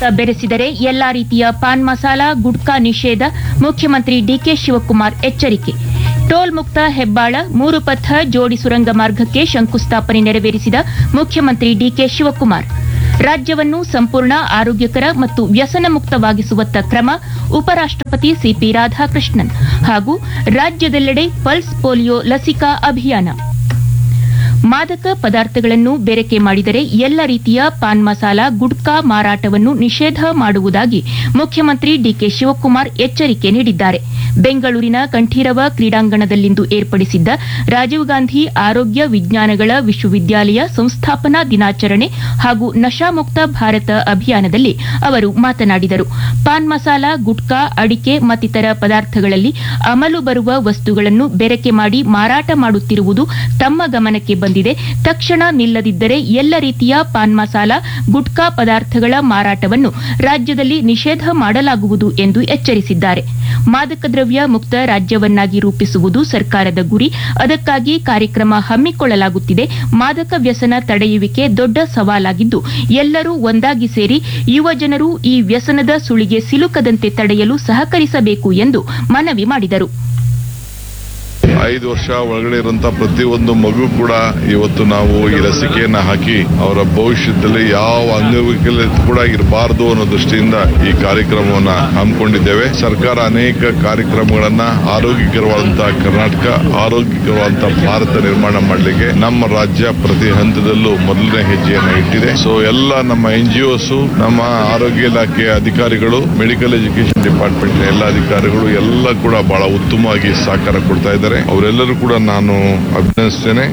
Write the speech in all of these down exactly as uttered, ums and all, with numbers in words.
ಬೆರೆಸಿದರೆ ಎಲ್ಲಾ ರೀತಿಯ ಪಾನ್ ಮಸಾಲ ಗುಟ್ಕಾ ನಿಷೇಧ ಮುಖ್ಯಮಂತ್ರಿ ಡಿಕೆ ಶಿವಕುಮಾರ್ ಎಚ್ಚರಿಕೆ. ಟೋಲ್ ಮುಕ್ತ ಹೆಬ್ಬಾಳ ಮೂರು ಪಥ ಜೋಡಿ ಸುರಂಗ ಮಾರ್ಗಕ್ಕೆ ಶಂಕುಸ್ಥಾಪನೆ ನೆರವೇರಿಸಿದ ಮುಖ್ಯಮಂತ್ರಿ ಡಿಕೆ ಶಿವಕುಮಾರ್. ರಾಜ್ಯವನ್ನು ಸಂಪೂರ್ಣ ಆರೋಗ್ಯಕರ ಮತ್ತು ವ್ಯಸನ ಮುಕ್ತವಾಗಿಸುವತ್ತ ಕ್ರಮ ಉಪರಾಷ್ಟಪತಿ ಸಿಪಿ ರಾಧಾಕೃಷ್ಣನ್ ಹಾಗೂ ರಾಜ್ಯದೆಲ್ಲೆಡೆ ಪಲ್ಸ್ ಪೋಲಿಯೋ ಲಸಿಕಾ ಅಭಿಯಾನ. ಮಾದಕ ಪದಾರ್ಥಗಳನ್ನು ಬೆರಕೆ ಮಾಡಿದರೆ ಎಲ್ಲ ರೀತಿಯ ಪಾನ್ ಮಸಾಲ ಗುಟ್ಕಾ ಮಾರಾಟವನ್ನು ನಿಷೇಧ ಮಾಡುವುದಾಗಿ ಮುಖ್ಯಮಂತ್ರಿ ಡಿಕೆ ಶಿವಕುಮಾರ್ ಎಚ್ಚರಿಕೆ ನೀಡಿದ್ದಾರೆ. ಬೆಂಗಳೂರಿನ ಕಂಠೀರವ ಕ್ರೀಡಾಂಗಣದಲ್ಲಿಂದು ಏರ್ಪಡಿಸಿದ್ದ ರಾಜೀವ್ ಗಾಂಧಿ ಆರೋಗ್ಯ ವಿಜ್ಞಾನಗಳ ವಿಶ್ವವಿದ್ಯಾಲಯ ಸಂಸ್ಥಾಪನಾ ದಿನಾಚರಣೆ ಹಾಗೂ ನಶಾಮುಕ್ತ ಭಾರತ ಅಭಿಯಾನದಲ್ಲಿ ಅವರು ಮಾತನಾಡಿದರು. ಪಾನ್ ಮಸಾಲ ಗುಟ್ಕಾ ಅಡಿಕೆ ಮತ್ತಿತರ ಪದಾರ್ಥಗಳಲ್ಲಿ ಅಮಲು ಬರುವ ವಸ್ತುಗಳನ್ನು ಬೆರಕೆ ಮಾಡಿ ಮಾರಾಟ ಮಾಡುತ್ತಿರುವುದು ತಮ್ಮ ಗಮನಕ್ಕೆ ಬಂದಿದೆ. ತಕ್ಷಣ ನಿಲ್ಲದಿದ್ದರೆ ಎಲ್ಲ ರೀತಿಯ ಪಾನ್ ಮಸಾಲ ಗುಟ್ಕಾ ಪದಾರ್ಥಗಳ ಮಾರಾಟವನ್ನು ರಾಜ್ಯದಲ್ಲಿ ನಿಷೇಧ ಮಾಡಲಾಗುವುದು ಎಂದು ಎಚ್ಚರಿಸಿದ್ದಾರೆ. ಮಾದಕ ದ್ರವ್ಯ ಮುಕ್ತ ರಾಜ್ಯವನ್ನಾಗಿ ರೂಪಿಸುವುದು ಸರ್ಕಾರದ ಗುರಿ. ಅದಕ್ಕಾಗಿ ಕಾರ್ಯಕ್ರಮ ಹಮ್ಮಿಕೊಳ್ಳಲಾಗುತ್ತಿದೆ. ಮಾದಕ ವ್ಯಸನ ತಡೆಯುವಿಕೆ ದೊಡ್ಡ ಸವಾಲಾಗಿದ್ದು ಎಲ್ಲರೂ ಒಂದಾಗಿ ಸೇರಿ ಯುವ ಜನರು ಈ ವ್ಯಸನದ ಸುಳಿಗೆ ಸಿಲುಕದಂತೆ ತಡೆಯಲು ಸಹಕರಿಸಬೇಕು ಎಂದು ಮನವಿ ಮಾಡಿದರು. ಐದು ವರ್ಷ ಒಳಗಡೆ ಇರುವಂತಹ ಪ್ರತಿಯೊಂದು ಮಗು ಕೂಡ ಇವತ್ತು ನಾವು ಈ ಲಸಿಕೆಯನ್ನ ಹಾಕಿ ಅವರ ಭವಿಷ್ಯದಲ್ಲಿ ಯಾವ ಅಂಗವೈಕಲ್ಯ ಕೂಡ ಇರಬಾರದು ಅನ್ನೋ ದೃಷ್ಟಿಯಿಂದ ಈ ಕಾರ್ಯಕ್ರಮವನ್ನ ಹಮ್ಮಿಕೊಂಡಿದ್ದೇವೆ. ಸರ್ಕಾರ ಅನೇಕ ಕಾರ್ಯಕ್ರಮಗಳನ್ನ ಆರೋಗ್ಯಕರವಾದಂತಹ ಕರ್ನಾಟಕ, ಆರೋಗ್ಯಕರವಾದಂತಹ ಭಾರತ ನಿರ್ಮಾಣ ಮಾಡಲಿಕ್ಕೆ ನಮ್ಮ ರಾಜ್ಯ ಪ್ರತಿ ಹಂತದಲ್ಲೂ ಮೊದಲನೇ ಹೆಜ್ಜೆಯನ್ನ ಇಟ್ಟಿದೆ. ಸೊ ಎಲ್ಲ ನಮ್ಮ ಎನ್ ಜಿ ಒಸ್, ನಮ್ಮ ಆರೋಗ್ಯ ಇಲಾಖೆಯ ಅಧಿಕಾರಿಗಳು, ಮೆಡಿಕಲ್ ಎಜುಕೇಶನ್ ಡಿಪಾರ್ಟ್ಮೆಂಟ್ ಎಲ್ಲ ಅಧಿಕಾರಿಗಳು ಎಲ್ಲ ಕೂಡ ಬಹಳ ಉತ್ತಮವಾಗಿ ಸಹಕಾರ ಕೊಡ್ತಾ ಇದ್ದಾರೆ. ಅವರೆಲ್ಲರೂ ಕೂಡ ನಾನು ಅಭಿನಂದಿಸುತ್ತೇನೆ.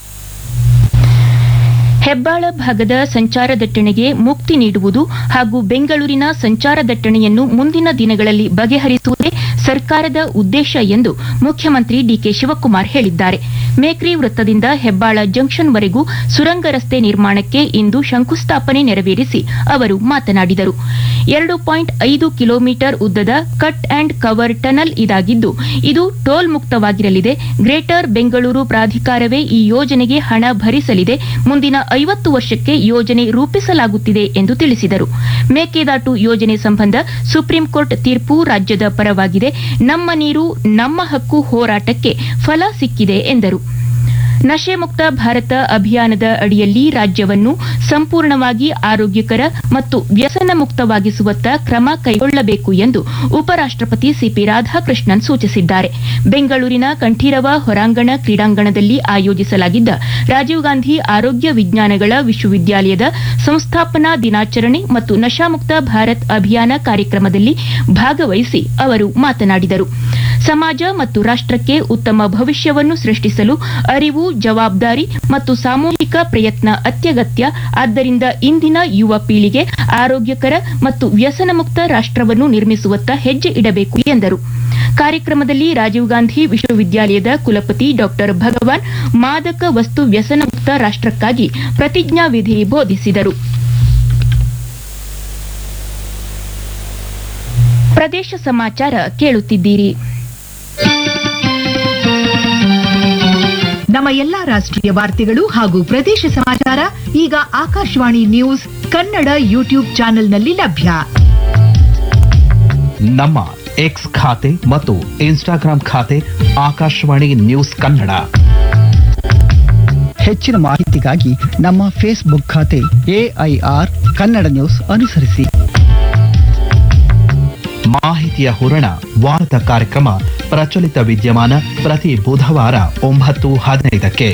ಹೆಬ್ಬಾಳ ಭಾಗದ ಸಂಚಾರ ದಟ್ಟಣೆಗೆ ಮುಕ್ತಿ ನೀಡುವುದು ಹಾಗೂ ಬೆಂಗಳೂರಿನ ಸಂಚಾರ ದಟ್ಟಣೆಯನ್ನು ಮುಂದಿನ ದಿನಗಳಲ್ಲಿ ಬಗೆಹರಿಸುವುದೇ ಸರ್ಕಾರದ ಉದ್ದೇಶ ಎಂದು ಮುಖ್ಯಮಂತ್ರಿ ಡಿಕೆ ಶಿವಕುಮಾರ್ ಹೇಳಿದ್ದಾರೆ. ಮೇಕ್ರಿ ವೃತ್ತದಿಂದ ಹೆಬ್ಬಾಳ ಜಂಕ್ಷನ್ವರೆಗೂ ಸುರಂಗ ರಸ್ತೆ ನಿರ್ಮಾಣಕ್ಕೆ ಇಂದು ಶಂಕುಸ್ಥಾಪನೆ ನೆರವೇರಿಸಿ ಅವರು ಮಾತನಾಡಿದರು. ಎರಡು ಪಾಯಿಂಟ್ ಐದು ಕಿಲೋಮೀಟರ್ ಉದ್ದದ ಕಟ್ ಅಂಡ್ ಕವರ್ ಟನಲ್ ಇದಾಗಿದ್ದು ಇದು ಟೋಲ್ ಮುಕ್ತವಾಗಿರಲಿದೆ. ಗ್ರೇಟರ್ ಬೆಂಗಳೂರು ಪ್ರಾಧಿಕಾರವೇ ಈ ಯೋಜನೆಗೆ ಹಣ ಭರಿಸಲಿದೆ. ಮುಂದಿನ ಐವತ್ತು ವರ್ಷಕ್ಕೆ ಯೋಜನೆ ರೂಪಿಸಲಾಗುತ್ತಿದೆ ಎಂದು ತಿಳಿಸಿದರು. ಮೇಕೆದಾಟು ಯೋಜನೆ ಸಂಬಂಧ ಸುಪ್ರೀಂ ಕೋರ್ಟ್ ತೀರ್ಪು ರಾಜ್ಯದ ಪರವಾಗಿದೆ. ನಮ್ಮ ನೀರು ನಮ್ಮ ಹಕ್ಕು ಹೋರಾಟಕ್ಕೆ ಫಲ ಸಿಕ್ಕಿದೆ ಎಂದರು. ನಶೆ ಮುಕ್ತ ಭಾರತ ಅಭಿಯಾನದ ಅಡಿಯಲ್ಲಿ ರಾಜ್ಯವನ್ನು ಸಂಪೂರ್ಣವಾಗಿ ಆರೋಗ್ಯಕರ ಮತ್ತು ವ್ಯಸನ ಮುಕ್ತವಾಗಿಸುವತ್ತ ಕ್ರಮ ಕೈಗೊಳ್ಳಬೇಕು ಎಂದು ಉಪರಾಷ್ಟಪತಿ ಸಿಪಿ ರಾಧಾಕೃಷ್ಣನ್ ಸೂಚಿಸಿದ್ದಾರೆ. ಬೆಂಗಳೂರಿನ ಕಂಠೀರವ ಹೊರಾಂಗಣ ಕ್ರೀಡಾಂಗಣದಲ್ಲಿ ಆಯೋಜಿಸಲಾಗಿದ್ದ ರಾಜೀವ್ ಗಾಂಧಿ ಆರೋಗ್ಯ ವಿಜ್ಞಾನಗಳ ವಿಶ್ವವಿದ್ಯಾಲಯದ ಸಂಸ್ಥಾಪನಾ ದಿನಾಚರಣೆ ಮತ್ತು ನಶಾಮುಕ್ತ ಭಾರತ್ ಅಭಿಯಾನ ಕಾರ್ಯಕ್ರಮದಲ್ಲಿ ಭಾಗವಹಿಸಿ ಅವರು ಮಾತನಾಡಿದರು. ಸಮಾಜ ಮತ್ತು ರಾಷ್ಟಕ್ಕೆ ಉತ್ತಮ ಭವಿಷ್ಯವನ್ನು ಸೃಷ್ಟಿಸಲು ಅರಿವು, ಜವಾಬ್ದಾರಿ ಮತ್ತು ಸಾಮೂಹಿಕ ಪ್ರಯತ್ನ ಅತ್ಯಗತ್ಯ. ಆದ್ದರಿಂದ ಇಂದಿನ ಯುವ ಪೀಳಿಗೆ ಆರೋಗ್ಯಕರ ಮತ್ತು ವ್ಯಸನ ಮುಕ್ತ ರಾಷ್ಟವನ್ನು ನಿರ್ಮಿಸುವತ್ತ ಹೆಜ್ಜೆ ಇಡಬೇಕು ಎಂದರು. ಕಾರ್ಯಕ್ರಮದಲ್ಲಿ ರಾಜೀವ್ ಗಾಂಧಿ ವಿಶ್ವವಿದ್ಯಾಲಯದ ಕುಲಪತಿ ಡಾ ಭಗವಾನ್ ಮಾದಕ ವಸ್ತು ವ್ಯಸನ ಮುಕ್ತ ರಾಷ್ಟಕ್ಕಾಗಿ ಪ್ರತಿಜ್ಞಾವಿಧಿ ಬೋಧಿಸಿದರು. ಪ್ರದೇಶ ಸಮಾಚಾರ ಕೇಳುತ್ತಿದ್ದೀರಿ. ನಮ್ಮ ಎಲ್ಲಾ ರಾಷ್ಟ್ರೀಯ ವಾರ್ತೆಗಳು ಹಾಗೂ ಪ್ರದೇಶ ಸಮಾಚಾರ ಈಗ ಆಕಾಶವಾಣಿ ನ್ಯೂಸ್ ಕನ್ನಡ ಯೂಟ್ಯೂಬ್ ಚಾನೆಲ್ನಲ್ಲಿ ಲಭ್ಯ. ನಮ್ಮ ಎಕ್ಸ್ ಖಾತೆ ಮತ್ತು ಇನ್ಸ್ಟಾಗ್ರಾಂ ಖಾತೆ ಆಕಾಶವಾಣಿ ನ್ಯೂಸ್ ಕನ್ನಡ. ಹೆಚ್ಚಿನ ಮಾಹಿತಿಗಾಗಿ ನಮ್ಮ ಫೇಸ್ಬುಕ್ ಖಾತೆ ಎಐಆರ್ ಕನ್ನಡ ನ್ಯೂಸ್ ಅನುಸರಿಸಿ. ಮಾಹಿತಿಯ ಹೂರಣ ವಾರದ ಕಾರ್ಯಕ್ರಮ ಪ್ರಚಲಿತ ವಿದ್ಯಮಾನ ಪ್ರತಿ ಬುಧವಾರ ಒಂಬತ್ತು ಹದಿನೈದಕ್ಕೆ.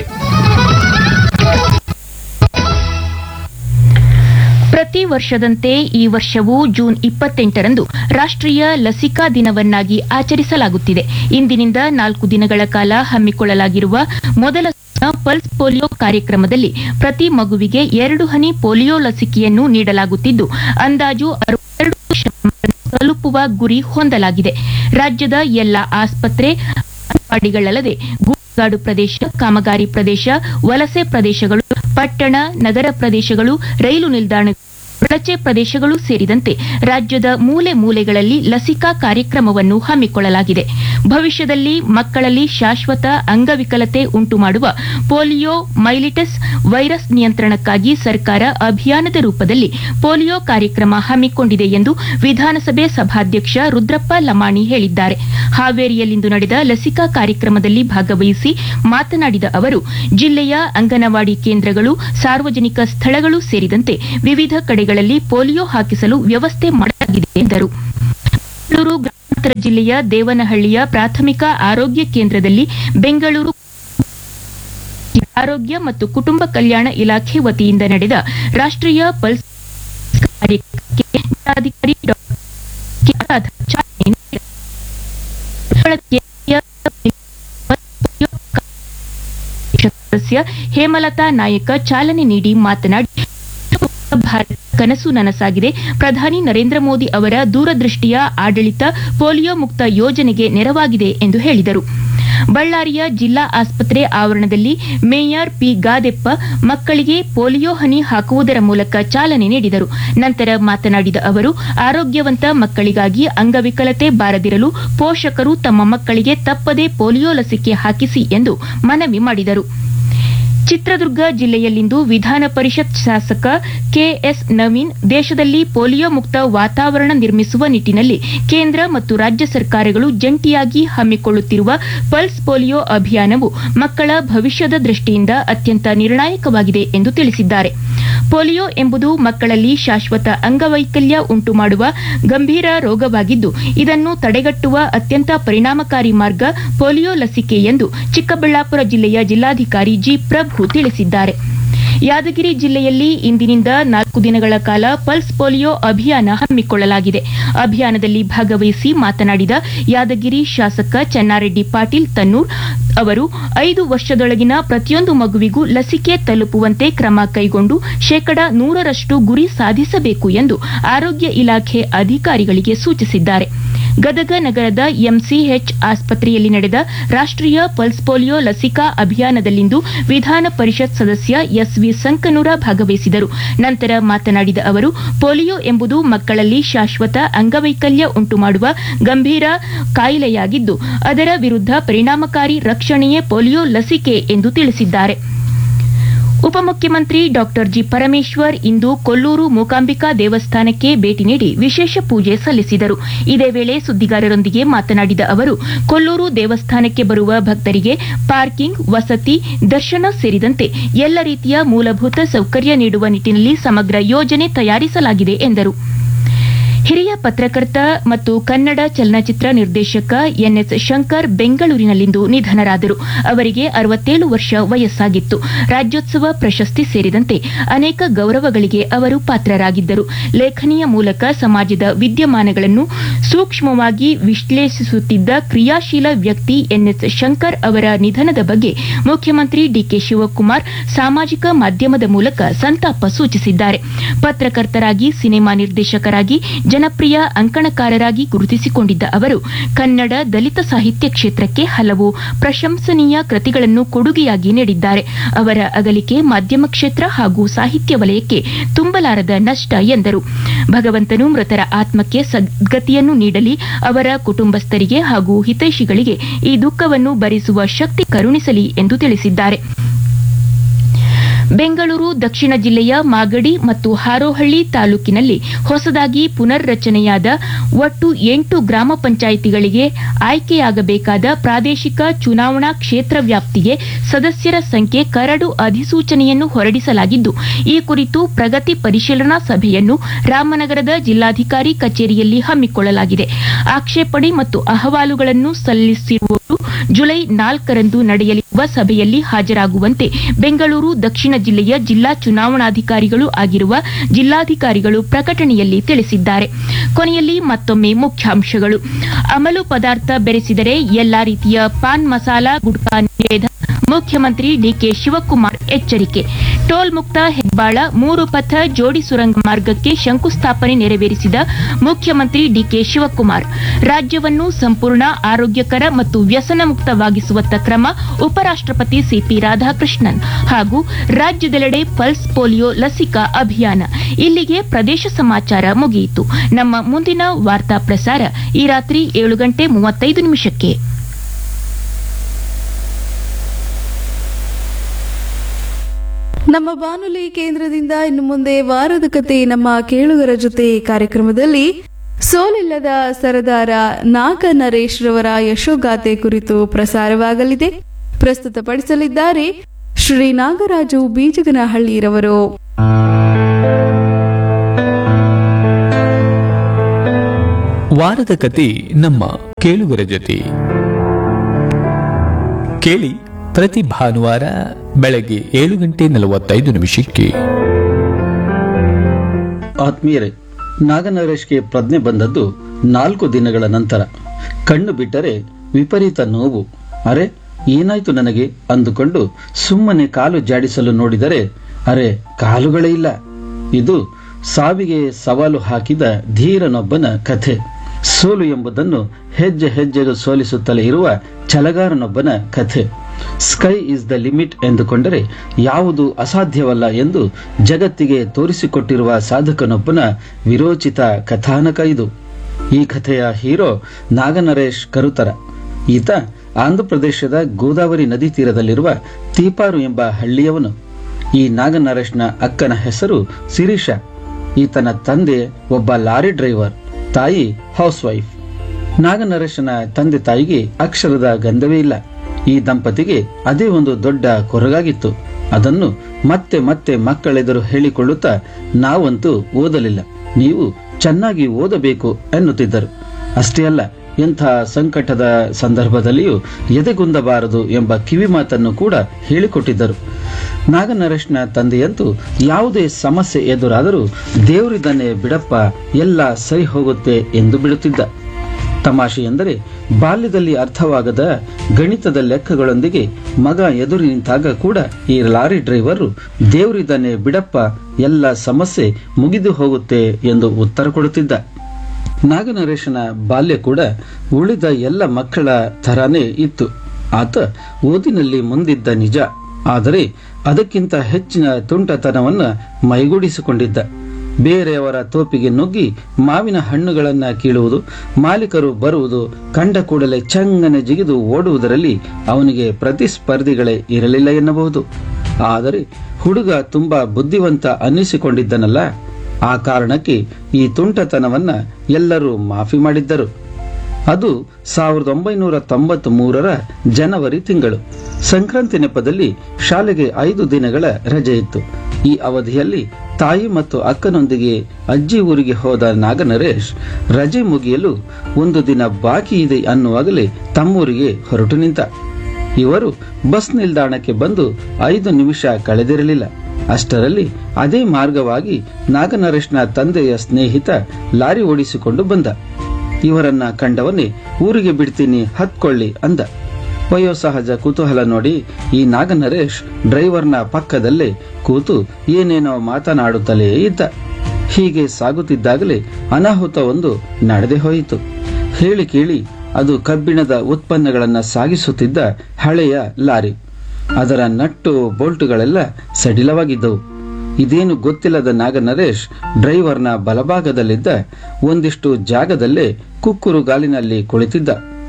ಪ್ರತಿ ವರ್ಷದಂತೆ ಈ ವರ್ಷವೂ ಜೂನ್ ಇಪ್ಪತ್ತೆಂಟರಂದು ರಾಷ್ಟ್ರೀಯ ಲಸಿಕಾ ದಿನವನ್ನಾಗಿ ಆಚರಿಸಲಾಗುತ್ತಿದೆ. ಇಂದಿನಿಂದ ನಾಲ್ಕು ದಿನಗಳ ಕಾಲ ಹಮ್ಮಿಕೊಳ್ಳಲಾಗಿರುವ ಮೊದಲ ಪಲ್ಸ್ ಪೋಲಿಯೋ ಕಾರ್ಯಕ್ರಮದಲ್ಲಿ ಪ್ರತಿ ಮಗುವಿಗೆ ಎರಡು ಹನಿ ಪೋಲಿಯೋ ಲಸಿಕೆಯನ್ನು ನೀಡಲಾಗುತ್ತಿದ್ದು ಅಂದಾಜು ಅರವತ್ತೆರಡು ತಲುಪುವ ಗುರಿ ಹೊಂದಲಾಗಿದೆ. ರಾಜ್ಯದ ಎಲ್ಲ ಆಸ್ಪತ್ರೆ, ಅಂಗನವಾಡಿಗಳಲ್ಲದೆ ಗುಡ್ಡಗಾಡು ಪ್ರದೇಶ, ಕಾಮಗಾರಿ ಪ್ರದೇಶ, ವಲಸೆ ಪ್ರದೇಶಗಳು, ಪಟ್ಟಣ, ನಗರ ಪ್ರದೇಶಗಳು, ರೈಲು ನಿಲ್ದಾಣ ಕೊಳಚೆ ಪ್ರದೇಶಗಳು ಸೇರಿದಂತೆ ರಾಜ್ಯದ ಮೂಲೆ ಮೂಲೆಗಳಲ್ಲಿ ಲಸಿಕಾ ಕಾರ್ಯಕ್ರಮವನ್ನು ಹಮ್ಮಿಕೊಳ್ಳಲಾಗಿದೆ. ಭವಿಷ್ಯದಲ್ಲಿ ಮಕ್ಕಳಲ್ಲಿ ಶಾಶ್ವತ ಅಂಗವಿಕಲತೆ ಉಂಟುಮಾಡುವ ಪೋಲಿಯೋ ಮೈಲಿಟಸ್ ವೈರಸ್ ನಿಯಂತ್ರಣಕ್ಕಾಗಿ ಸರ್ಕಾರ ಅಭಿಯಾನದ ರೂಪದಲ್ಲಿ ಪೋಲಿಯೋ ಕಾರ್ಯಕ್ರಮ ಹಮ್ಮಿಕೊಂಡಿದೆ ಎಂದು ವಿಧಾನಸಭೆ ಸಭಾಧ್ಯಕ್ಷ ರುದ್ರಪ್ಪ ಲಮಾಣಿ ಹೇಳಿದ್ದಾರೆ. ಹಾವೇರಿಯಲ್ಲಿಂದು ನಡೆದ ಲಸಿಕಾ ಕಾರ್ಯಕ್ರಮದಲ್ಲಿ ಭಾಗವಹಿಸಿ ಮಾತನಾಡಿದ ಅವರು, ಜಿಲ್ಲೆಯ ಅಂಗನವಾಡಿ ಕೇಂದ್ರಗಳು, ಸಾರ್ವಜನಿಕ ಸ್ಥಳಗಳು ಸೇರಿದಂತೆ ವಿವಿಧ ಕಡೆಗಳಲ್ಲಿ ಪೋಲಿಯೋ ಹಾಕಿಸಲು ವ್ಯವಸ್ಥೆ ಮಾಡಲಾಗಿದೆ ಎಂದರು. ಬೆಂಗಳೂರು ಗ್ರಾಮಾಂತರ ಜಿಲ್ಲೆಯ ದೇವನಹಳ್ಳಿಯ ಪ್ರಾಥಮಿಕ ಆರೋಗ್ಯ ಕೇಂದ್ರದಲ್ಲಿ ಬೆಂಗಳೂರು ಆರೋಗ್ಯ ಮತ್ತು ಕುಟುಂಬ ಕಲ್ಯಾಣ ಇಲಾಖೆ ವತಿಯಿಂದ ನಡೆದ ರಾಷ್ಟ್ರೀಯ ಪಲ್ಸ್ ಕಾರ್ಯಕ್ರಮಕ್ಕೆ ಜಿಲ್ಲಾಧಿಕಾರಿ ಡಾ ಚಾಲನೆ ಸದಸ್ಯ ಹೇಮಲತಾ ನಾಯಕ ಚಾಲನೆ ನೀಡಿ ಮಾತನಾಡಿ, ಭಾರತ ಕನಸು ನನಸಾಗಿದೆ. ಪ್ರಧಾನಿ ನರೇಂದ್ರ ಮೋದಿ ಅವರ ದೂರದೃಷ್ಟಿಯ ಆಡಳಿತ ಪೋಲಿಯೋ ಮುಕ್ತ ಯೋಜನೆಗೆ ನೆರವಾಗಿದೆ ಎಂದು ಹೇಳಿದರು. ಬಳ್ಳಾರಿಯ ಜಿಲ್ಲಾ ಆಸ್ಪತ್ರೆ ಆವರಣದಲ್ಲಿ ಮೇಯರ್ ಪಿ ಗಾದೆಪ್ಪ ಮಕ್ಕಳಿಗೆ ಪೋಲಿಯೋ ಹನಿ ಹಾಕುವುದರ ಮೂಲಕ ಚಾಲನೆ ನೀಡಿದರು. ನಂತರ ಮಾತನಾಡಿದ ಅವರು, ಆರೋಗ್ಯವಂತ ಮಕ್ಕಳಿಗಾಗಿ ಅಂಗವಿಕಲತೆ ಬಾರದಿರಲು ಪೋಷಕರು ತಮ್ಮ ಮಕ್ಕಳಿಗೆ ತಪ್ಪದೇ ಪೋಲಿಯೋ ಲಸಿಕೆ ಹಾಕಿಸಿ ಎಂದು ಮನವಿ ಮಾಡಿದರು. ಚಿತ್ರದುರ್ಗ ಜಿಲ್ಲೆಯಲ್ಲಿಂದು ವಿಧಾನ ಪರಿಷತ್ ಶಾಸಕ ಕೆಎಸ್ ನವೀನ್ ದೇಶದಲ್ಲಿ ಪೋಲಿಯೋ ಮುಕ್ತ ವಾತಾವರಣ ನಿರ್ಮಿಸುವ ನಿಟ್ಟಿನಲ್ಲಿ ಕೇಂದ್ರ ಮತ್ತು ರಾಜ್ಯ ಸರ್ಕಾರಗಳು ಜಂಟಿಯಾಗಿ ಹಮ್ಮಿಕೊಳ್ಳುತ್ತಿರುವ ಪಲ್ಸ್ ಪೋಲಿಯೋ ಅಭಿಯಾನವು ಮಕ್ಕಳ ಭವಿಷ್ಯದ ದೃಷ್ಟಿಯಿಂದ ಅತ್ಯಂತ ನಿರ್ಣಾಯಕವಾಗಿದೆ ಎಂದು ತಿಳಿಸಿದ್ದಾರೆ. ಪೋಲಿಯೋ ಎಂಬುದು ಮಕ್ಕಳಲ್ಲಿ ಶಾಶ್ವತ ಅಂಗವೈಕಲ್ಯ ಉಂಟುಮಾಡುವ ಗಂಭೀರ ರೋಗವಾಗಿದ್ದು, ಇದನ್ನು ತಡೆಗಟ್ಟುವ ಅತ್ಯಂತ ಪರಿಣಾಮಕಾರಿ ಮಾರ್ಗ ಪೋಲಿಯೋ ಲಸಿಕೆ ಎಂದು ಚಿಕ್ಕಬಳ್ಳಾಪುರ ಜಿಲ್ಲೆಯ ಜಿಲ್ಲಾಧಿಕಾರಿ ಜಿ ಪ್ರಭು ತಿಳಿಸಿದ್ದಾರೆ. ಯಾದಗಿರಿ ಜಿಲ್ಲೆಯಲ್ಲಿ ಇಂದಿನಿಂದ ನಾಲ್ಕು ದಿನಗಳ ಕಾಲ ಪಲ್ಸ್ ಪೋಲಿಯೋ ಅಭಿಯಾನ ಹಮ್ಮಿಕೊಳ್ಳಲಾಗಿದೆ. ಅಭಿಯಾನದಲ್ಲಿ ಭಾಗವಹಿಸಿ ಮಾತನಾಡಿದ ಯಾದಗಿರಿ ಶಾಸಕ ಚನ್ನಾರೆಡ್ಡಿ ಪಾಟೀಲ್ ತನ್ನೂರ್ ಅವರು, ಐದು ವರ್ಷದೊಳಗಿನ ಪ್ರತಿಯೊಂದು ಮಗುವಿಗೂ ಲಸಿಕೆ ತಲುಪುವಂತೆ ಕ್ರಮ ಕೈಗೊಂಡು ಶೇಕಡಾ ನೂರರಷ್ಟು ಗುರಿ ಸಾಧಿಸಬೇಕು ಎಂದು ಆರೋಗ್ಯ ಇಲಾಖೆ ಅಧಿಕಾರಿಗಳಿಗೆ ಸೂಚಿಸಿದ್ದಾರೆ. ಗದಗ ನಗರದ ಎಂಸಿಎಚ್ ಆಸ್ಪತ್ರೆಯಲ್ಲಿ ನಡೆದ ರಾಷ್ಟ್ರೀಯ ಪಲ್ಸ್ ಪೋಲಿಯೋ ಲಸಿಕಾ ಅಭಿಯಾನದಲ್ಲಿಂದು ವಿಧಾನ ಪರಿಷತ್ ಸದಸ್ಯ ಎಸ್ವಿ ಸಂಕನೂರ ಭಾಗವಹಿಸಿದರು. ನಂತರ ಮಾತನಾಡಿದ ಅವರು, ಪೋಲಿಯೋ ಎಂಬುದು ಮಕ್ಕಳಲ್ಲಿ ಶಾಶ್ವತ ಅಂಗವೈಕಲ್ಯ ಉಂಟುಮಾಡುವ ಗಂಭೀರ ಕಾಯಿಲೆಯಾಗಿದ್ದು, ಅದರ ವಿರುದ್ಧ ಪರಿಣಾಮಕಾರಿ ರಕ್ಷಣೆಯೇ ಪೋಲಿಯೋ ಲಸಿಕೆ ಎಂದು ತಿಳಿಸಿದ್ದಾರೆ. ಉಪಮುಖ್ಯಮಂತ್ರಿ ಡಾ ಜಿ ಪರಮೇಶ್ವರ್ ಇಂದು ಕೊಲ್ಲೂರು ಮೂಕಾಂಬಿಕಾ ದೇವಸ್ಥಾನಕ್ಕೆ ಭೇಟಿ ನೀಡಿ ವಿಶೇಷ ಪೂಜೆ ಸಲ್ಲಿಸಿದರು. ಇದೇ ವೇಳೆ ಸುದ್ದಿಗಾರರೊಂದಿಗೆ ಮಾತನಾಡಿದ ಅವರು, ಕೊಲ್ಲೂರು ದೇವಸ್ಥಾನಕ್ಕೆ ಬರುವ ಭಕ್ತರಿಗೆ ಪಾರ್ಕಿಂಗ್, ವಸತಿ, ದರ್ಶನ ಸೇರಿದಂತೆ ಎಲ್ಲ ರೀತಿಯ ಮೂಲಭೂತ ಸೌಕರ್ಯ ನೀಡುವ ನಿಟ್ಟಿನಲ್ಲಿ ಸಮಗ್ರ ಯೋಜನೆ ತಯಾರಿಸಲಾಗಿದೆ ಎಂದರು. ಹಿರಿಯ ಪತ್ರಕರ್ತ ಮತ್ತು ಕನ್ನಡ ಚಲನಚಿತ್ರ ನಿರ್ದೇಶಕ ಎನ್ಎಸ್ ಶಂಕರ್ ಬೆಂಗಳೂರಿನಲ್ಲಿಂದು ನಿಧನರಾದರು. ಅವರಿಗೆ ಅರವತ್ತೇಳು ವರ್ಷ ವಯಸ್ಸಾಗಿತ್ತು. ರಾಜ್ಯೋತ್ಸವ ಪ್ರಶಸ್ತಿ ಸೇರಿದಂತೆ ಅನೇಕ ಗೌರವಗಳಿಗೆ ಅವರು ಪಾತ್ರರಾಗಿದ್ದರು. ಲೇಖನಿಯ ಮೂಲಕ ಸಮಾಜದ ವಿದ್ಯಮಾನಗಳನ್ನು ಸೂಕ್ಷ್ಮವಾಗಿ ವಿಶ್ಲೇಷಿಸುತ್ತಿದ್ದ ಕ್ರಿಯಾಶೀಲ ವ್ಯಕ್ತಿ ಎನ್ಎಸ್ ಶಂಕರ್ ಅವರ ನಿಧನದ ಬಗ್ಗೆ ಮುಖ್ಯಮಂತ್ರಿ ಡಿಕೆ ಶಿವಕುಮಾರ್ ಸಾಮಾಜಿಕ ಮಾಧ್ಯಮದ ಮೂಲಕ ಸಂತಾಪ ಸೂಚಿಸಿದ್ದಾರೆ. ಪತ್ರಕರ್ತರಾಗಿ, ಸಿನಿಮಾ ನಿರ್ದೇಶಕರಾಗಿ, ಜನಪ್ರಿಯ ಅಂಕಣಕಾರರಾಗಿ ಗುರುತಿಸಿಕೊಂಡಿದ್ದ ಅವರು ಕನ್ನಡ ದಲಿತ ಸಾಹಿತ್ಯ ಕ್ಷೇತ್ರಕ್ಕೆ ಹಲವು ಪ್ರಶಂಸನೀಯ ಕೃತಿಗಳನ್ನು ಕೊಡುಗೆಯಾಗಿ ನೀಡಿದ್ದಾರೆ. ಅವರ ಅಗಲಿಕೆ ಮಾಧ್ಯಮ ಕ್ಷೇತ್ರ ಹಾಗೂ ಸಾಹಿತ್ಯ ವಲಯಕ್ಕೆ ತುಂಬಲಾರದ ನಷ್ಟ ಎಂದರು. ಭಗವಂತನು ಮೃತರ ಆತ್ಮಕ್ಕೆ ಸದ್ಗತಿಯನ್ನು ನೀಡಲಿ, ಅವರ ಕುಟುಂಬಸ್ಥರಿಗೆ ಹಾಗೂ ಹಿತೈಷಿಗಳಿಗೆ ಈ ದುಃಖವನ್ನು ಭರಿಸುವ ಶಕ್ತಿ ಕರುಣಿಸಲಿ ಎಂದು ತಿಳಿಸಿದ್ದಾರೆ. ಬೆಂಗಳೂರು ದಕ್ಷಿಣ ಜಿಲ್ಲೆಯ ಮಾಗಡಿ ಮತ್ತು ಹಾರೋಹಳ್ಳಿ ತಾಲೂಕಿನಲ್ಲಿ ಹೊಸದಾಗಿ ಪುನರ್ ರಚನೆಯಾದ ಒಟ್ಟು ಎಂಟು ಗ್ರಾಮ ಪಂಚಾಯಿತಿಗಳಿಗೆ ಆಯ್ಕೆಯಾಗಬೇಕಾದ ಪ್ರಾದೇಶಿಕ ಚುನಾವಣಾ ಕ್ಷೇತ್ರ ವ್ಯಾಪ್ತಿಗೆ ಸದಸ್ಯರ ಸಂಖ್ಯೆ ಕರಡು ಅಧಿಸೂಚನೆಯನ್ನು ಹೊರಡಿಸಲಾಗಿದ್ದು, ಈ ಕುರಿತು ಪ್ರಗತಿ ಪರಿಶೀಲನಾ ಸಭೆಯನ್ನು ರಾಮನಗರದ ಜಿಲ್ಲಾಧಿಕಾರಿ ಕಚೇರಿಯಲ್ಲಿ ಹಮ್ಮಿಕೊಳ್ಳಲಾಗಿದೆ. ಆಕ್ಷೇಪಣೆ ಮತ್ತು ಅಹವಾಲುಗಳನ್ನು ಸಲ್ಲಿಸಿರುವವರು ಜುಲೈ ನಾಲ್ಕರಂದು ನಡೆಯಲಿರುವ ಸಭೆಯಲ್ಲಿ ಹಾಜರಾಗುವಂತೆ ಬೆಂಗಳೂರು ದಕ್ಷಿಣ ಜಿಲ್ಲೆಯ ಜಿಲ್ಲಾ ಚುನಾವಣಾಧಿಕಾರಿಗಳು ಆಗಿರುವ ಜಿಲ್ಲಾಧಿಕಾರಿಗಳು ಪ್ರಕಟಣೆಯಲ್ಲಿ ತಿಳಿಸಿದ್ದಾರೆ. ಕೊನೆಯಲ್ಲಿ ಮತ್ತೊಮ್ಮೆ ಮುಖ್ಯಾಂಶಗಳು. ಅಮಲು ಪದಾರ್ಥ ಬೆರೆಸಿದರೆ ಎಲ್ಲಾ ರೀತಿಯ ಪಾನ್ ಮಸಾಲ, ಗುಟ್ಕಾ ನಿಷೇಧ. ಮುಖ್ಯಮಂತ್ರಿ ಡಿಕೆ ಶಿವಕುಮಾರ್ ಎಚ್ಚರಿಕೆ. ಟೋಲ್ ಮುಕ್ತ ಹೆಬ್ಬಾಳ ಮೂರು ಪಥ ಜೋಡಿ ಸುರಂಗ ಮಾರ್ಗಕ್ಕೆ ಶಂಕುಸ್ಥಾಪನೆ ನೆರವೇರಿಸಿದ ಮುಖ್ಯಮಂತ್ರಿ ಡಿಕೆ ಶಿವಕುಮಾರ್. ರಾಜ್ಯವನ್ನು ಸಂಪೂರ್ಣ ಆರೋಗ್ಯಕರ ಮತ್ತು ವ್ಯಸನ ಮುಕ್ತವಾಗಿಸುವತ್ತ ಕ್ರಮ ಉಪರಾಷ್ಟಪತಿ ಸಿಪಿ ರಾಧಾಕೃಷ್ಣನ್. ಹಾಗೂ ರಾಜ್ಯದೆಲ್ಲೆಡೆ ಪಲ್ಸ್ ಪೋಲಿಯೋ ಲಸಿಕಾ ಅಭಿಯಾನ. ಇಲ್ಲಿಗೆ ಪ್ರದೇಶ ಸಮಾಚಾರ ಮುಗಿಯಿತು. ನಮ್ಮ ಮುಂದಿನ ವಾರ್ತಾ ಪ್ರಸಾರ ಈ ರಾತ್ರಿ ಏಳು ಗಂಟೆ ಮೂವತ್ತೈದು ನಿಮಿಷಕ್ಕೆ. ನಮ್ಮ ಬಾನುಲಿ ಕೇಂದ್ರದಿಂದ ಇನ್ನು ಮುಂದೆ ವಾರದ ಕತೆ ನಮ್ಮ ಕೇಳುಗರ ಜೊತೆ ಕಾರ್ಯಕ್ರಮದಲ್ಲಿ ಸೋಲಿಲ್ಲದ ಸರದಾರ ನಾಗ ನರೇಶ್ ರವರ ಯಶೋಗಾಥೆ ಕುರಿತು ಪ್ರಸಾರವಾಗಲಿದೆ. ಪ್ರಸ್ತುತಪಡಿಸಲಿದ್ದಾರೆ ಶ್ರೀ ನಾಗರಾಜು ಬೀಜಗನಹಳ್ಳಿರವರು. ವಾರದ ಕತೆ ನಮ್ಮ ಕೇಳುಗರ ಜೊತೆ ಕೇಳಿ ಪ್ರತಿ ಭಾನುವಾರ ಬೆಳಗ್ಗೆ ಏಳು ಗಂಟೆ ನಲವತ್ತೈದು ನಿಮಿಷಕ್ಕೆ. ಆತ್ಮೀಯರೇ, ನಾಗನರೇಶ್ಗೆ ಪ್ರಜ್ಞೆ ಬಂದದ್ದು ನಾಲ್ಕು ದಿನಗಳ ನಂತರ. ಕಣ್ಣು ಬಿಟ್ಟರೆ ವಿಪರೀತ ನೋವು. ಅರೆ ಏನಾಯ್ತು ನನಗೆ ಅಂದುಕೊಂಡು ಸುಮ್ಮನೆ ಕಾಲು ಜಾಡಿಸಲು ನೋಡಿದರೆ ಅರೆ ಕಾಲುಗಳೇ ಇಲ್ಲ. ಇದು ಸಾವಿಗೆ ಸವಾಲು ಹಾಕಿದ ಧೀರನೊಬ್ಬನ ಕಥೆ. ಸೋಲು ಎಂಬುದನ್ನು ಹೆಜ್ಜೆ ಹೆಜ್ಜೆಗೂ ಸೋಲಿಸುತ್ತಲೇ ಇರುವ ಛಲಗಾರನೊಬ್ಬನ ಕಥೆ. ಸ್ಕೈ ಇಸ್ ದ ಲಿಮಿಟ್ ಎಂದುಕೊಂಡರೆ ಯಾವುದು ಅಸಾಧ್ಯವಲ್ಲ ಎಂದು ಜಗತ್ತಿಗೆ ತೋರಿಸಿಕೊಟ್ಟಿರುವ ಸಾಧಕನೊಬ್ಬನ ವಿರೋಚಿತ ಕಥಾನಕ ಇದು. ಈ ಕಥೆಯ ಹೀರೋ ನಾಗನರೇಶ್ ಕರುತರ. ಈತ ಆಂಧ್ರಪ್ರದೇಶದ ಗೋದಾವರಿ ನದಿ ತೀರದಲ್ಲಿರುವ ತೀಪಾರು ಎಂಬ ಹಳ್ಳಿಯವನು. ಈ ನಾಗನರೇಶ್ನ ಅಕ್ಕನ ಹೆಸರು ಶಿರೀಷಾ. ಈತನ ತಂದೆ ಒಬ್ಬ ಲಾರಿ ಡ್ರೈವರ್, ತಾಯಿ ಹೌಸ್ ವೈಫ್. ನಾಗನರೇಶನ ತಂದೆ ತಾಯಿಗೆ ಅಕ್ಷರದ ಗಂಧವೇ ಇಲ್ಲ. ಈ ದಂಪತಿಗೆ ಅದೇ ಒಂದು ದೊಡ್ಡ ಕೊರಗಾಗಿತ್ತು. ಅದನ್ನು ಮತ್ತೆ ಮತ್ತೆ ಮಕ್ಕಳೆದುರು ಹೇಳಿಕೊಳ್ಳುತ್ತಾ ನಾವಂತೂ ಓದಲಿಲ್ಲ, ನೀವು ಚೆನ್ನಾಗಿ ಓದಬೇಕು ಎನ್ನುತ್ತಿದ್ದರು. ಅಷ್ಟೇ ಅಲ್ಲ, ಎಂಥ ಸಂಕಟದ ಸಂದರ್ಭದಲ್ಲಿಯೂ ಎದೆಗುಂದಬಾರದು ಎಂಬ ಕಿವಿ ಮಾತನ್ನು ಕೂಡ ಹೇಳಿಕೊಟ್ಟಿದ್ದರು. ನಾಗನರೇಶ್ನ ತಂದೆಯಂತೂ ಯಾವುದೇ ಸಮಸ್ಯೆ ಎದುರಾದರೂ ದೇವರಿದನ್ನೇ ಬಿಡಪ್ಪ, ಎಲ್ಲ ಸರಿ ಹೋಗುತ್ತೆ ಎಂದು ಬಿಡುತ್ತಿದ್ದ. ತಮಾಷೆ ಎಂದರೆ ಬಾಲ್ಯದಲ್ಲಿ ಅರ್ಥವಾಗದ ಗಣಿತದ ಲೆಕ್ಕಗಳೊಂದಿಗೆ ಮಗ ಎದುರು ನಿಂತಾಗ ಕೂಡ ಈ ಲಾರಿ ಡ್ರೈವರ್ ದೇವರಿದನ್ನೇ ಬಿಡಪ್ಪ, ಎಲ್ಲ ಸಮಸ್ಯೆ ಮುಗಿದು ಹೋಗುತ್ತೆ ಎಂದು ಉತ್ತರ ಕೊಡುತ್ತಿದ್ದ. ನಾಗನರೇಶನ ಬಾಲ್ಯ ಕೂಡ ಉಳಿದ ಎಲ್ಲ ಮಕ್ಕಳ ತರಾನೇ ಇತ್ತು. ಆತ ಓದಿನಲ್ಲಿ ಮುಂದಿದ್ದ ನಿಜ, ಆದರೆ ಅದಕ್ಕಿಂತ ಹೆಚ್ಚಿನ ತುಂಟತನವನ್ನ ಮೈಗೂಡಿಸಿಕೊಂಡಿದ್ದ. ಬೇರೆಯವರ ತೋಪಿಗೆ ನುಗ್ಗಿ ಮಾವಿನ ಹಣ್ಣುಗಳನ್ನ ಕೀಳುವುದು, ಮಾಲೀಕರು ಬರುವುದು ಕಂಡ ಕೂಡಲೇ ಚಂಗನೆ ಜಿಗಿದು ಓಡುವುದರಲ್ಲಿ ಅವನಿಗೆ ಪ್ರತಿಸ್ಪರ್ಧಿಗಳೇ ಇರಲಿಲ್ಲ ಎನ್ನಬಹುದು. ಆದರೆ ಹುಡುಗ ತುಂಬಾ ಬುದ್ಧಿವಂತ ಅನ್ನಿಸಿಕೊಂಡಿದ್ದನಲ್ಲ, ಆ ಕಾರಣಕ್ಕೆ ಈ ತುಂಟತನವನ್ನ ಎಲ್ಲರೂ ಮಾಫಿ ಮಾಡಿದ್ದರು. ಅದು ಸಾವಿರದ ಒಂಬೈನೂರ ತೊಂಬತ್ ಮೂರರ ಜನವರಿ ತಿಂಗಳು. ಸಂಕ್ರಾಂತಿ ನೆಪದಲ್ಲಿ ಶಾಲೆಗೆ ಐದು ದಿನಗಳ ರಜೆ ಇತ್ತು. ಈ ಅವಧಿಯಲ್ಲಿ ತಾಯಿ ಮತ್ತು ಅಕ್ಕನೊಂದಿಗೆ ಅಜ್ಜಿ ಊರಿಗೆ ಹೋದ ನಾಗನರೇಶ್ ರಜೆ ಮುಗಿಯಲು ಒಂದು ದಿನ ಬಾಕಿ ಇದೆ ಅನ್ನುವಾಗಲೇ ತಮ್ಮೂರಿಗೆ ಹೊರಟು ನಿಂತ. ಇವರು ಬಸ್ ನಿಲ್ದಾಣಕ್ಕೆ ಬಂದು ಐದು ನಿಮಿಷ ಕಳೆದಿರಲಿಲ್ಲ. ಅಷ್ಟರಲ್ಲಿ ಅದೇ ಮಾರ್ಗವಾಗಿ ನಾಗನರೇಶ್ನ ತಂದೆಯ ಸ್ನೇಹಿತ ಲಾರಿ ಓಡಿಸಿಕೊಂಡು ಬಂದ. ಇವರನ್ನ ಕಂಡವನೇ ಊರಿಗೆ ಬಿಡ್ತೀನಿ, ಹತ್ಕೊಳ್ಳಿ ಅಂದ. ವಯೋಸಹಜ ಕುತೂಹಲ ನೋಡಿ ಈ ನಾಗನರೇಶ್ ಡ್ರೈವರ್ನ ಪಕ್ಕದಲ್ಲೇ ಕೂತು ಏನೇನೋ ಮಾತನಾಡುತ್ತಲೇ ಇದ್ದ. ಹೀಗೆ ಸಾಗುತ್ತಿದ್ದಾಗಲೇ ಅನಾಹುತವೊಂದು ನಡೆದೇ ಹೋಯಿತು. ಹೇಳಿ ಕೇಳಿ ಅದು ಕಬ್ಬಿಣದ ಉತ್ಪನ್ನಗಳನ್ನ ಸಾಗಿಸುತ್ತಿದ್ದ ಹಳೆಯ ಲಾರಿ. ಅದರ ನಟ್ಟು ಬೋಲ್ಟುಗಳೆಲ್ಲ ಸಡಿಲವಾಗಿದ್ದವು. ಇದೇನು ಗೊತ್ತಿಲ್ಲದ ನಾಗನರೇಶ್ ಡ್ರೈವರ್ನ ಬಲಭಾಗದಲ್ಲಿದ್ದ ಒಂದಿಷ್ಟು ಜಾಗದಲ್ಲೇ ಕುಕ್ಕುರು ಗಾಲಿನಲ್ಲಿ ಕುಳಿತಿದ್ದ.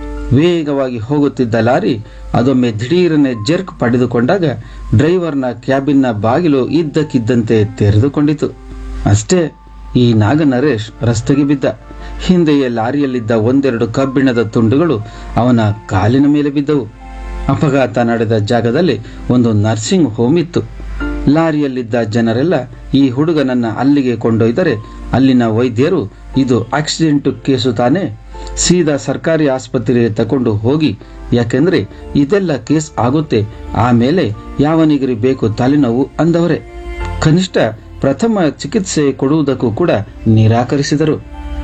ವೇಗವಾಗಿ ಹೋಗುತ್ತಿದ್ದ ಲಾರಿ ಅದೊಮ್ಮೆ ದಿಢೀರನೆ ಜರ್ಕ್ ಪಡೆದುಕೊಂಡಾಗ ಡ್ರೈವರ್ನ ಕ್ಯಾಬಿನ್ನ ಬಾಗಿಲು ಇದ್ದಕ್ಕಿದ್ದಂತೆ ತೆರೆದುಕೊಂಡಿತು. ಅಷ್ಟೇ, ಈ ನಾಗನರೇಶ್ ರಸ್ತೆಗೆ ಬಿದ್ದ. ಹಿಂದೆಯೇ ಲಾರಿಯಲ್ಲಿದ್ದ ಒಂದೆರಡು ಕಬ್ಬಿಣದ ತುಂಡುಗಳು ಅವನ ಕಾಲಿನ ಮೇಲೆ ಬಿದ್ದವು. ಅಪಘಾತ ನಡೆದ ಜಾಗದಲ್ಲಿ ಒಂದು ನರ್ಸಿಂಗ್ ಹೋಮ್ ಇತ್ತು. ಲಾರಿಯಲ್ಲಿದ್ದ ಜನರೆಲ್ಲ ಈ ಹುಡುಗನನ್ನ ಅಲ್ಲಿಗೆ ಕೊಂಡೊಯ್ದರೆ ಅಲ್ಲಿನ ವೈದ್ಯರು ಇದು ಆಕ್ಸಿಡೆಂಟ್ ಕೇಸು ತಾನೆ, ಸೀದಾ ಸರ್ಕಾರಿ ಆಸ್ಪತ್ರೆಗೆ ತಕೊಂಡು ಹೋಗಿ, ಯಾಕೆಂದ್ರೆ ಇದೆಲ್ಲ ಕೇಸ್ ಆಗುತ್ತೆ, ಆಮೇಲೆ ಯಾವನಿಗರಿ ಬೇಕು ತಲೆನೋವು ಅಂದವರೇ. ಕನಿಷ್ಠ ಪ್ರಥಮ ಚಿಕಿತ್ಸೆ ಕೊಡುವುದಕ್ಕೂ ಕೂಡ ನಿರಾಕರಿಸಿದರು.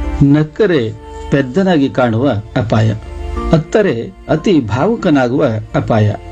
ನಕ್ಕರೆ ಪೆದ್ದನಾಗಿ ಕಾಣುವ ಅಪಾಯ, ಅತ್ತರೆ ಅತಿ ಭಾವುಕನಾಗುವ ಅಪಾಯ.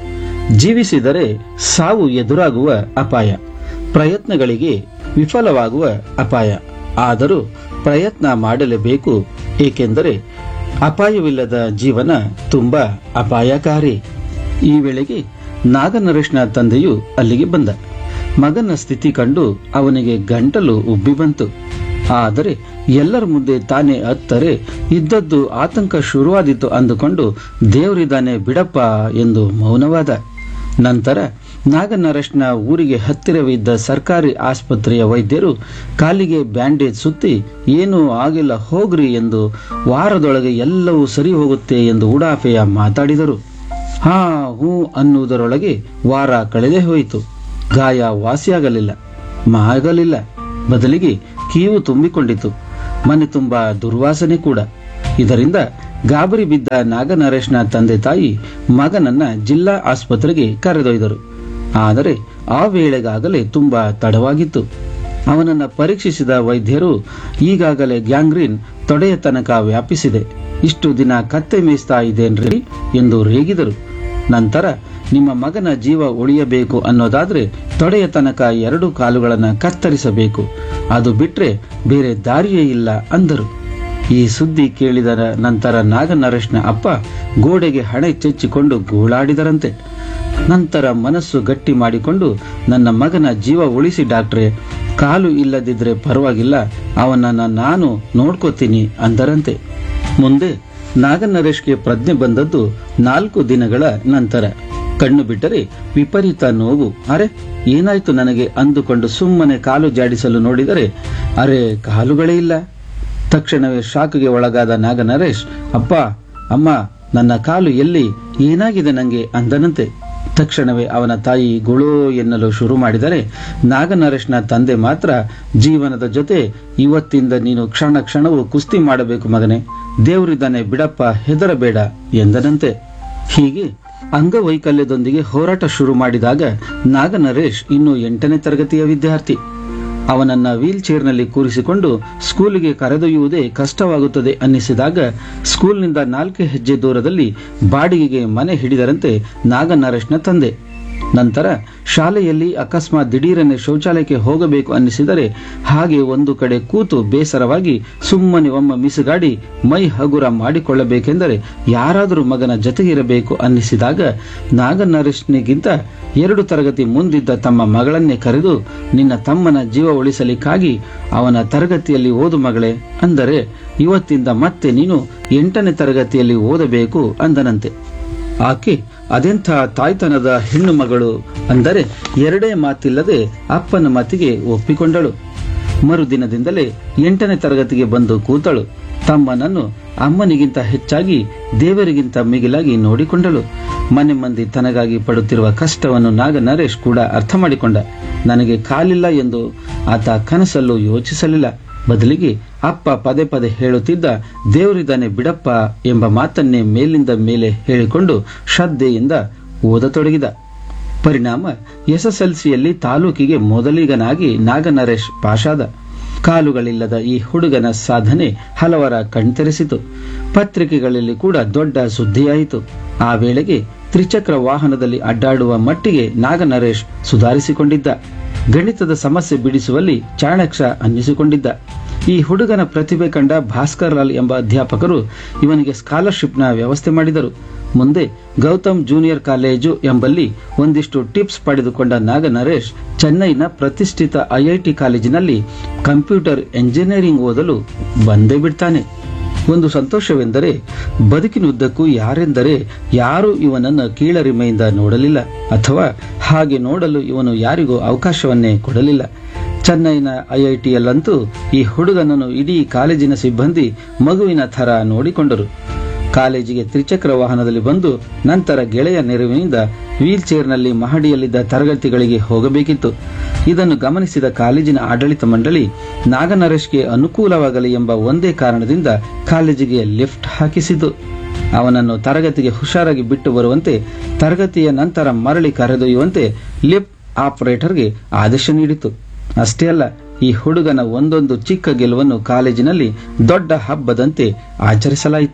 ಜೀವಿಸಿದರೆ ಸಾವು ಎದುರಾಗುವ ಅಪಾಯ, ಪ್ರಯತ್ನಗಳಿಗೆ ವಿಫಲವಾಗುವ ಅಪಾಯ. ಆದರೂ ಪ್ರಯತ್ನ ಮಾಡಲೇಬೇಕು, ಏಕೆಂದರೆ ಅಪಾಯವಿಲ್ಲದ ಜೀವನ ತುಂಬಾ ಅಪಾಯಕಾರಿ. ಈ ವೇಳೆಗೆ ನಾಗನರೇಶ್ನ ತಂದೆಯು ಅಲ್ಲಿಗೆ ಬಂದ. ಮಗನ ಸ್ಥಿತಿ ಕಂಡು ಅವನಿಗೆ ಗಂಟಲು ಉಬ್ಬಿ ಬಂತು. ಆದರೆ ಎಲ್ಲರ ಮುಂದೆ ತಾನೇ ಅತ್ತರೆ ಇದ್ದದ್ದು ಆತಂಕ ಶುರುವಾದಿತ್ತು ಅಂದುಕೊಂಡು ದೇವರಿದ್ದಾನೆ ಬಿಡಪ್ಪ ಎಂದು ಮೌನವಾದ. ನಂತರ ನಾಗನರೇಶ್ನ ಊರಿಗೆ ಹತ್ತಿರವಿದ್ದ ಸರ್ಕಾರಿ ಆಸ್ಪತ್ರೆಯ ವೈದ್ಯರು ಕಾಲಿಗೆ ಬ್ಯಾಂಡೇಜ್ ಸುತ್ತಿ ಏನೂ ಆಗಿಲ್ಲ ಹೋಗ್ರಿ ಎಂದು, ವಾರದೊಳಗೆ ಎಲ್ಲವೂ ಸರಿ ಹೋಗುತ್ತೆ ಎಂದು ಉಡಾಫೆಯ ಮಾತಾಡಿದರು. ಹಾ ಹೂ ಅನ್ನುವುದರೊಳಗೆ ವಾರ ಕಳೆದೇ ಹೋಯಿತು. ಗಾಯ ವಾಸಿಯಾಗಲಿಲ್ಲ, ಮಾಗಲಿಲ್ಲ. ಬದಲಿಗೆ ಕೀವು ತುಂಬಿಕೊಂಡಿತು. ಮನೆ ತುಂಬಾ ದುರ್ವಾಸನೆ ಕೂಡ. ಇದರಿಂದ ಗಾಬರಿ ಬಿದ್ದ ನಾಗನರೇಶ್ನ ತಂದೆ ತಾಯಿ ಮಗನನ್ನ ಜಿಲ್ಲಾ ಆಸ್ಪತ್ರೆಗೆ ಕರೆದೊಯ್ದರು. ಆದರೆ ಆ ವೇಳೆಗಾಗಲೇ ತುಂಬಾ ತಡವಾಗಿತ್ತು. ಅವನನ್ನ ಪರೀಕ್ಷಿಸಿದ ವೈದ್ಯರು ಈಗಾಗಲೇ ಗ್ಯಾಂಗ್ರೀನ್ ತೊಡೆಯ ತನಕ ವ್ಯಾಪಿಸಿದೆ, ಇಷ್ಟು ದಿನ ಕತ್ತೆ ಮೇಯಿಸ್ತಾ ಇದೇನ್ರಿ ಎಂದು ರೇಗಿದರು. ನಂತರ ನಿಮ್ಮ ಮಗನ ಜೀವ ಉಳಿಯಬೇಕು ಅನ್ನೋದಾದ್ರೆ ತೊಡೆಯ ತನಕ ಎರಡು ಕಾಲುಗಳನ್ನು ಕತ್ತರಿಸಬೇಕು, ಅದು ಬಿಟ್ರೆ ಬೇರೆ ದಾರಿಯೇ ಇಲ್ಲ ಅಂದರು. ಈ ಸುದ್ದಿ ಕೇಳಿದ ನಂತರ ನಾಗನರೇಶ್ನ ಅಪ್ಪ ಗೋಡೆಗೆ ಹಣೆ ಚೆಚ್ಚಿಕೊಂಡು ಗೋಳಾಡಿದರಂತೆ. ನಂತರ ಮನಸ್ಸು ಗಟ್ಟಿ ಮಾಡಿಕೊಂಡು, ನನ್ನ ಮಗನ ಜೀವ ಉಳಿಸಿ ಡಾಕ್ಟ್ರೆ, ಕಾಲು ಇಲ್ಲದಿದ್ರೆ ಪರವಾಗಿಲ್ಲ, ಅವನನ್ನ ನಾನು ನೋಡ್ಕೋತೀನಿ ಅಂದರಂತೆ. ಮುಂದೆ ನಾಗನರೇಶ್ಗೆ ಪ್ರಜ್ಞೆ ಬಂದದ್ದು ನಾಲ್ಕು ದಿನಗಳ ನಂತರ. ಕಣ್ಣು ಬಿಟ್ಟರೆ ವಿಪರೀತ ನೋವು. ಅರೆ ಏನಾಯ್ತು ನನಗೆ ಅಂದುಕೊಂಡು ಸುಮ್ಮನೆ ಕಾಲು ಜಾಡಿಸಲು ನೋಡಿದರೆ ಅರೆ ಕಾಲುಗಳೇ ಇಲ್ಲ. ತಕ್ಷಣವೇ ಶಾಕ್ಗೆ ಒಳಗಾದ ನಾಗನರೇಶ್, ಅಪ್ಪ ಅಮ್ಮ ನನ್ನ ಕಾಲು ಎಲ್ಲಿ, ಏನಾಗಿದೆ ನಂಗೆ ಅಂದನಂತೆ. ತಕ್ಷಣವೇ ಅವನ ತಾಯಿ ಗುಳೋ ಎನ್ನಲು ಶುರು ಮಾಡಿದರೆ ನಾಗನರೇಶ್ನ ತಂದೆ ಮಾತ್ರ, ಜೀವನದ ಜೊತೆ ಇವತ್ತಿಂದ ನೀನು ಕ್ಷಣ ಕ್ಷಣವೂ ಕುಸ್ತಿ ಮಾಡಬೇಕು ಮಗನೇ, ದೇವರಿದ್ದಾನೆ ಬಿಡಪ್ಪ, ಹೆದರಬೇಡ ಎಂದನಂತೆ. ಹೀಗೆ ಅಂಗವೈಕಲ್ಯದೊಂದಿಗೆ ಹೋರಾಟ ಶುರು ಮಾಡಿದಾಗ ನಾಗನರೇಶ್ ಇನ್ನು ಎಂಟನೇ ತರಗತಿಯ ವಿದ್ಯಾರ್ಥಿ. ಅವನನ್ನ ವೀಲ್ ಚೇರ್ನಲ್ಲಿ ಕೂರಿಸಿಕೊಂಡು ಸ್ಕೂಲಿಗೆ ಕರೆದೊಯ್ಯುವುದೇ ಕಷ್ಟವಾಗುತ್ತದೆ ಅನ್ನಿಸಿದಾಗ ಸ್ಕೂಲ್ನಿಂದ ನಾಲ್ಕು ಹೆಜ್ಜೆ ದೂರದಲ್ಲಿ ಬಾಡಿಗೆಗೆ ಮನೆ ಹಿಡಿದರಂತೆ ನಾಗನರೇಶ್ನ ತಂದೆ. ನಂತರ ಶಾಲೆಯಲ್ಲಿ ಅಕಸ್ಮಾತ್ ದಿಢೀರನೆ ಶೌಚಾಲಯಕ್ಕೆ ಹೋಗಬೇಕು ಅನ್ನಿಸಿದರೆ ಹಾಗೆ ಒಂದು ಕಡೆ ಕೂತು ಬೇಸರವಾಗಿ ಸುಮ್ಮನೆ ಒಮ್ಮ ಮಿಸುಗಾಡಿ ಮೈ ಹಗುರ ಮಾಡಿಕೊಳ್ಳಬೇಕೆಂದರೆ ಯಾರಾದರೂ ಮಗನ ಜೊತೆಗಿರಬೇಕು ಅನ್ನಿಸಿದಾಗ ನಾಗನರೇಶ್ನಿಗಿಂತ ಎರಡು ತರಗತಿ ಮುಂದಿದ್ದ ತಮ್ಮ ಮಗಳನ್ನೇ ಕರೆದು, ನಿನ್ನ ತಮ್ಮನ ಜೀವ ಉಳಿಸಲಿಕ್ಕಾಗಿ ಅವನ ತರಗತಿಯಲ್ಲಿ ಓದು ಮಗಳೇ, ಅಂದರೆ ಇವತ್ತಿಂದ ಮತ್ತೆ ನೀನು ಎಂಟನೇ ತರಗತಿಯಲ್ಲಿ ಓದಬೇಕು ಅಂದನಂತೆ. ಆಕೆ ಅದೆಂಥ ತಾಯ್ತನದ ಹೆಣ್ಣು ಮಗಳು ಅಂದರೆ ಎರಡೇ ಮಾತಿಲ್ಲದೆ ಅಪ್ಪನ ಮಾತಿಗೆ ಒಪ್ಪಿಕೊಂಡಳು. ಮರುದಿನದಿಂದಲೇ ಎಂಟನೇ ತರಗತಿಗೆ ಬಂದು ಕೂತಳು. ತಮ್ಮನನ್ನು ಅಮ್ಮನಿಗಿಂತ ಹೆಚ್ಚಾಗಿ ದೇವರಿಗಿಂತ ಮಿಗಿಲಾಗಿ ನೋಡಿಕೊಂಡಳು. ಮನೆ ಮಂದಿ ತನಗಾಗಿ ಪಡುತ್ತಿರುವ ಕಷ್ಟವನ್ನು ನಾಗನರೇಶ್ ಕೂಡ ಅರ್ಥ ಮಾಡಿಕೊಂಡ. ನನಗೆ ಕಾಲಿಲ್ಲ ಎಂದು ಆತ ಕನಸಲ್ಲೂ ಯೋಚಿಸಲಿಲ್ಲ. ಬದಲಿಗೆ ಅಪ್ಪ ಪದೇ ಪದೇ ಹೇಳುತ್ತಿದ್ದ ದೇವರಿದ್ದಾನೆ ಬಿಡಪ್ಪ ಎಂಬ ಮಾತನ್ನೇ ಮೇಲಿಂದ ಮೇಲೆ ಹೇಳಿಕೊಂಡು ಶ್ರದ್ಧೆಯಿಂದ ಓದತೊಡಗಿದ. ಪರಿಣಾಮ ಎಸ್ಎಸ್ಎಲ್ಸಿಯಲ್ಲಿ ತಾಲೂಕಿಗೆ ಮೊದಲಿಗನಾಗಿ ನಾಗನರೇಶ್ ಪಾಸಾದ. ಕಾಲುಗಳಿಲ್ಲದ ಈ ಹುಡುಗನ ಸಾಧನೆ ಹಲವರ ಕಣ್ತೆರೆಸಿತು. ಪತ್ರಿಕೆಗಳಲ್ಲಿ ಕೂಡ ದೊಡ್ಡ ಸುದ್ದಿಯಾಯಿತು. ಆ ವೇಳೆಗೆ ತ್ರಿಚಕ್ರ ವಾಹನದಲ್ಲಿ ಅಡ್ಡಾಡುವ ಮಟ್ಟಿಗೆ ನಾಗನರೇಶ್ ಸುಧಾರಿಸಿಕೊಂಡಿದ್ದ. ಗಣಿತದ ಸಮಸ್ಯೆ ಬಿಡಿಸುವಲ್ಲಿ ಚಾಣಕ್ಷ ಅನ್ನಿಸಿಕೊಂಡಿದ್ದ. ಈ ಹುಡುಗನ ಪ್ರತಿಭೆ ಕಂಡ ಭಾಸ್ಕರ್ ಲಾಲ್ ಎಂಬ ಅಧ್ಯಾಪಕರು ಇವನಿಗೆ ಸ್ಕಾಲರ್ಶಿಪ್ನ ವ್ಯವಸ್ಥೆ ಮಾಡಿದರು. ಮುಂದೆ ಗೌತಮ್ ಜೂನಿಯರ್ ಕಾಲೇಜು ಎಂಬಲ್ಲಿ ಒಂದಿಷ್ಟು ಟಿಪ್ಸ್ ಪಡೆದುಕೊಂಡ ನಾಗನರೇಶ್ ಚೆನ್ನೈನ ಪ್ರತಿಷ್ಠಿತ ಐಐಟಿ ಕಾಲೇಜಿನಲ್ಲಿ ಕಂಪ್ಯೂಟರ್ ಎಂಜಿನಿಯರಿಂಗ್ ಓದಲು ಬಂದೇ ಬಿಡ್ತಾನೆ. ಒಂದು ಸಂತೋಷವೆಂದರೆ ಬದುಕಿನುದ್ದಕ್ಕೂ ಯಾರೆಂದರೆ ಯಾರೂ ಇವನನ್ನು ಕೀಳರಿಮೆಯಿಂದ ನೋಡಲಿಲ್ಲ, ಅಥವಾ ಹಾಗೆ ನೋಡಲು ಇವನು ಯಾರಿಗೂ ಅವಕಾಶವನ್ನೇ ಕೊಡಲಿಲ್ಲ. ಚೆನ್ನೈನ ಐಐಟಿಯಲ್ಲಂತೂ ಈ ಹುಡುಗನನ್ನು ಇಡೀ ಕಾಲೇಜಿನ ಸಿಬ್ಬಂದಿ ಮಗುವಿನ ಥರ ನೋಡಿಕೊಂಡರು. ಕಾಲೇಜಿಗೆ ತ್ರಿಚಕ್ರ ವಾಹನದಲ್ಲಿ ಬಂದು ನಂತರ ಗೆಳೆಯ ನೆರವಿನಿಂದ ವೀಲ್ ಚೇರ್ನಲ್ಲಿ ಮಹಡಿಯಲ್ಲಿದ್ದ ತರಗತಿಗಳಿಗೆ ಹೋಗಬೇಕಿತ್ತು. ಇದನ್ನು ಗಮನಿಸಿದ ಕಾಲೇಜಿನ ಆಡಳಿತ ಮಂಡಳಿ ನಾಗನರೇಶ್ಗೆ ಅನುಕೂಲವಾಗಲಿ ಎಂಬ ಒಂದೇ ಕಾರಣದಿಂದ ಕಾಲೇಜಿಗೆ ಲಿಫ್ಟ್ ಹಾಕಿಸಿತು. ಅವನನ್ನು ತರಗತಿಗೆ ಹುಷಾರಾಗಿ ಬಿಟ್ಟು ಬರುವಂತೆ, ತರಗತಿಯ ನಂತರ ಮರಳಿ ಕರೆದೊಯ್ಯುವಂತೆ ಲಿಫ್ಟ್ ಆಪರೇಟರ್ಗೆ ಆದೇಶ ನೀಡಿತು. ಅಷ್ಟೇ ಅಲ್ಲ, ಈ ಹುಡುಗನ ಒಂದೊಂದು ಚಿಕ್ಕ ಗೆಲುವನ್ನು ಕಾಲೇಜಿನಲ್ಲಿ ದೊಡ್ಡ ಹಬ್ಬದಂತೆ ಆಚರಿಸಲಾಯಿತು.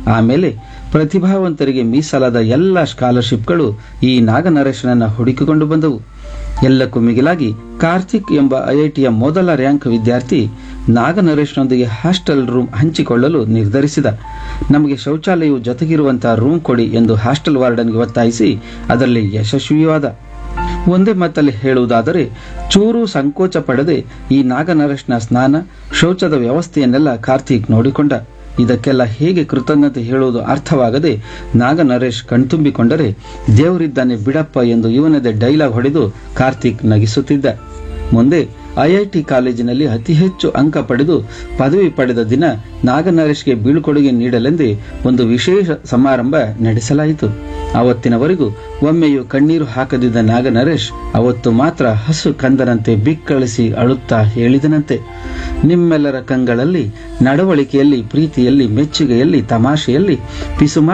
ಆಮೇಲೆ ಪ್ರತಿಭಾವಂತರಿಗೆ ಮೀಸಲಾದ ಎಲ್ಲ ಸ್ಕಾಲರ್ಶಿಪ್ಗಳು ಈ ನಾಗನರೇಶನನ್ನ ಹುಡುಕಿಕೊಂಡು ಬಂದವು. ಎಲ್ಲಕ್ಕೂ ಮಿಗಿಲಾಗಿ ಕಾರ್ತಿಕ್ ಎಂಬ ಐಐಟಿಯ ಮೊದಲ ರ್ಯಾಂಕ್ ವಿದ್ಯಾರ್ಥಿ ನಾಗನರೇಶ್ನೊಂದಿಗೆ ಹಾಸ್ಟೆಲ್ ರೂಮ್ ಹಂಚಿಕೊಳ್ಳಲು ನಿರ್ಧರಿಸಿದ. ನಮಗೆ ಶೌಚಾಲಯವು ಜೊತೆಗಿರುವಂತಹ ರೂಮ್ ಕೊಡಿ ಎಂದು ಹಾಸ್ಟೆಲ್ ವಾರ್ಡನ್ಗೆ ಒತ್ತಾಯಿಸಿ ಅದರಲ್ಲಿ ಯಶಸ್ವಿಯಾದ. ಒಂದೇ ಮಾತಲ್ಲಿ ಹೇಳುವುದಾದರೆ ಚೂರು ಸಂಕೋಚ ಪಡದೆ ಈ ನಾಗನರೇಶ್ನ ಸ್ನಾನ ಶೌಚದ ವ್ಯವಸ್ಥೆಯನ್ನೆಲ್ಲ ಕಾರ್ತಿಕ್ ನೋಡಿಕೊಂಡ. ಇದಕ್ಕೆಲ್ಲ ಹೇಗೆ ಕೃತಜ್ಞತೆ ಹೇಳುವುದು ಅರ್ಥವಾಗದೆ ನಾಗನರೇಶ್ ಕಣ್ತುಂಬಿಕೊಂಡರೆ ದೇವರಿದ್ದಾನೆ ಬಿಡಪ್ಪ ಎಂದು ಇವನದೇ ಡೈಲಾಗ್ ಹೊಡೆದು ಕಾರ್ತಿಕ್ ನಗಿಸುತ್ತಿದ್ದ. ಮುಂದೆ ಐಐಟಿ ಕಾಲೇಜಿನಲ್ಲಿ ಅತಿ ಹೆಚ್ಚು ಅಂಕ ಪಡೆದು ಪದವಿ ಪಡೆದ ದಿನ ನಾಗನರೇಶ್ಗೆ ಬೀಳ್ಕೊಡುಗೆ ನೀಡಲೆಂದೇ ಒಂದು ವಿಶೇಷ ಸಮಾರಂಭ ನಡೆಸಲಾಯಿತು. ಅವತ್ತಿನವರೆಗೂ ಒಮ್ಮೆಯೂ ಕಣ್ಣೀರು ಹಾಕದಿದ್ದ ನಾಗನರೇಶ್ ಅವತ್ತು ಮಾತ್ರ ಹಸು ಕಂದನಂತೆ ಬಿಕ್ಕಳಿಸಿ ಅಳುತ್ತಾ ಹೇಳಿದನಂತೆ, ನಿಮ್ಮೆಲ್ಲರ ಕಂಗಳಲ್ಲಿ ನಡವಳಿಕೆಯಲ್ಲಿ, ಪ್ರೀತಿಯಲ್ಲಿ, ಮೆಚ್ಚುಗೆಯಲ್ಲಿ, ತಮಾಷೆಯಲ್ಲಿ ಪಿಸುಮ